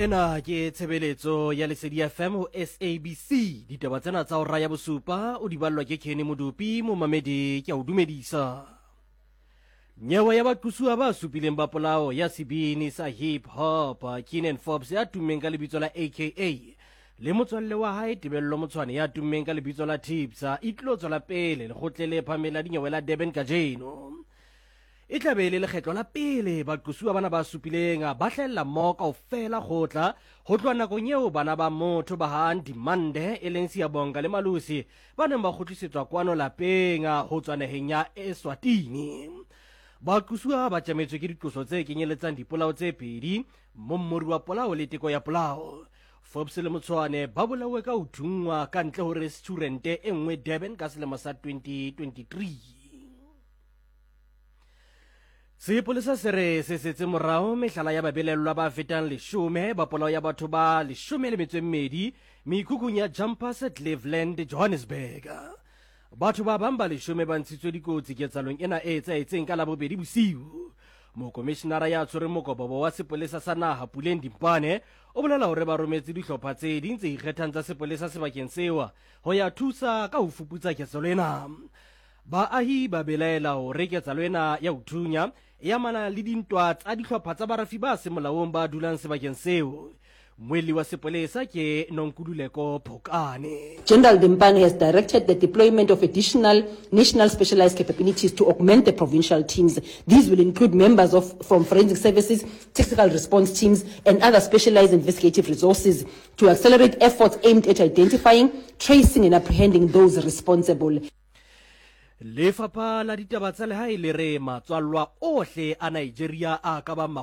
Ena ke tshebeletso ya Lesedi FM ho SABC. Ditaba tsena tsa hora ya bosupa o di ballwa ke Kenny Modupi mo mamedi ke a o dumedisa. Nyewe ya baqusua ba supileng ba polao ya sebini sa hip hop Keenan Forbes ya tummeng ka lebitso la AKA le motswalle wa hae Tebello Motshwane ya tummeng ka lebitso la Tipsa e tlo tswela pele le kgotlele phamela dinyewe la Durban kajeno. E tla be le lekgetlo la pele baqusua bana ba supileng ba hlella moka o fela khotla ho tloa nakong eo bana ba motho ba hang Dimande e leng Siyabonga le Malusi ba neng ba kgutlisetswa kwano lapeng ho tswa naheng ya Eswatini. Baqusua ba tjametswe ke diqoso tse kenyeletsang dipolao tse pedi, mommori wa polao le teko ya polao. Forbes le Motshwane ba bolawe ka ho thungwa ka ntle ho restaurante e nngwe Durban ka selemo sa 2023. Sepolesa se re se setse morao mehlala ya babelellwa ba fetang 10 ba polao ya batho ba 12 mekhukhung ya Jumpers Cleveland, Johannesburg. Batho ba bang ba 10 ba ntshitswe dikotsi ketsalong ena e etsahetseng ka Labobedi bosiu. Mokomishenara ya tshwereng mokobobo wa sepolesa sa naha Puleng Dimpane o bolela hore ba rometse dihlopha tse ding tse ikgethang tsa sepolesa sebakeng sewa ho ya thusa ka ho fuputsa ketsalo ena. Baahi ba belaela hore ketsalo ena ya ho thunya ya mana le dintwa tsa dihlopha tsa barafi ba se molaong ba dulang sebakeng seo. Mweli wa sepolesa ke Nonkululeko Phokane. General Dimpane has directed the deployment of additional national specialized capabilities to augment the provincial teams. These will include members from forensic services, technical response teams, and other specialized investigative resources to accelerate efforts aimed at identifying, tracing, and apprehending those responsible. Lefapha la ditaba tsa lehae le re matswallwa ohle a Nigeria a ka ba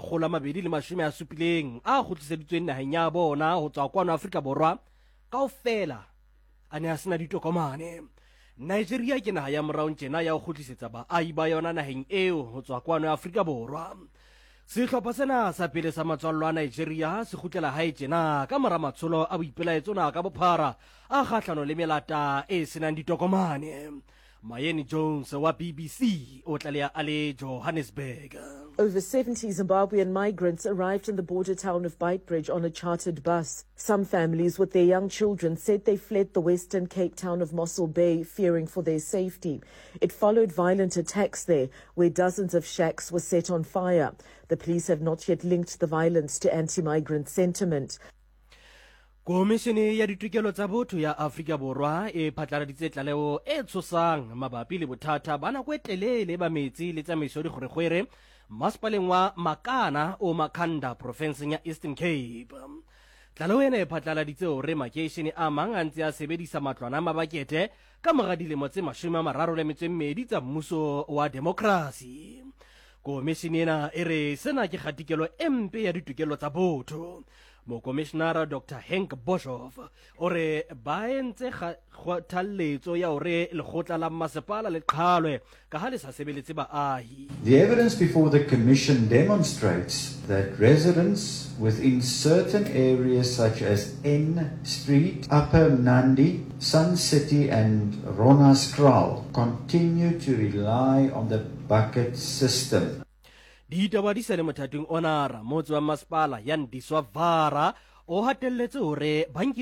270 a kgutliseditsweng naheng ya bona ho tswa kwano Afrika Borwa kaofela a ne a sena ditokomane. Nigeria ke naha ya morao tjena ya ho kgutlisetsa baahi ba yona naheng eo ho tswa kwano Afrika Borwa. Sehlopha sena sa pele sa matswallwa a Nigeria se kgutlela hae tjena ka mora matsholo a boipelaetso na ka bophara a kgahlano le melata e senang ditokomane. Mayeni Jones wa BBC o tlalea ale Johannesburg. Over 70 Zimbabwean migrants arrived in the border town of Beitbridge on a chartered bus. Some families with their young children said they fled the Western Cape town of Mossel Bay, fearing for their safety. It followed violent attacks there, where dozens of shacks were set on fire. The police have not yet linked the violence to anti-migrant sentiment. Komishene ya ditokelo tsa botho ya Afrika Borwa e phatlaladitse tlaleo e tshosang mabapi le bothata ba nako e telele ba metsi le tsamaiso dikgwerekgwere masepaleng wa Makana o Makhanda provinseng ya Eastern Cape. Tlaleo ena e phatlaladitse hore makeishene a mang a ntse a sebedisa matlwana a mabakete ka mora dilemo tse 32 tsa mmuso wa demokrasi. Komishene ena e re sena ke kgatikelo e mpe ya ditokelo tsa botho. Mokomishenara Dr. Henk Boshoff ore ba entse kgothaletso ya hore lekgotla la masepala le qhalwe ka ha le sa sebeletse baahi. The evidence before the commission demonstrates that residents within certain areas such as N Street, Upper Nandi, Sun City and Ronaskraal continue to rely on the bucket system. Ditaba di sele mothating onara motse wa masepala ya Ndiswa Vara o hatelletse hore